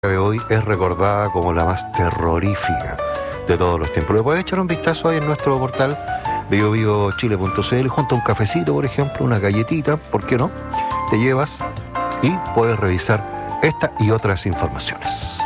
de hoy es recordada como la más terrorífica de todos los tiempos. Le puedes echar un vistazo ahí en nuestro portal biochile.cl junto a un cafecito, por ejemplo, una galletita, ¿por qué no? Te llevas y puedes revisar esta y otras informaciones.